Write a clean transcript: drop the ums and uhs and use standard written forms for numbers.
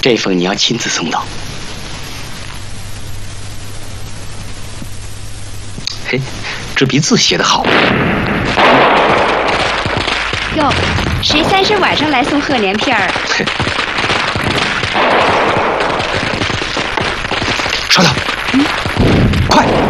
这封你要亲自送到。嘿，这笔字写得好。 哟，谁30晚上来送贺年片儿？ 收到。快！